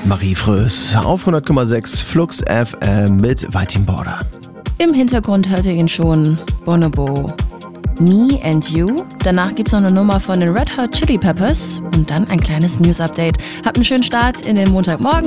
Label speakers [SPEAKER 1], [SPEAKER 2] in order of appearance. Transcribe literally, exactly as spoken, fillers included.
[SPEAKER 1] Marie Frös auf hundert Komma sechs Flux F M mit Whitey Border.
[SPEAKER 2] Im Hintergrund hört ihr ihn schon, Bonobo. Me and You. Danach gibt's noch eine Nummer von den Red Hot Chili Peppers und dann ein kleines News-Update. Habt einen schönen Start in den Montagmorgen.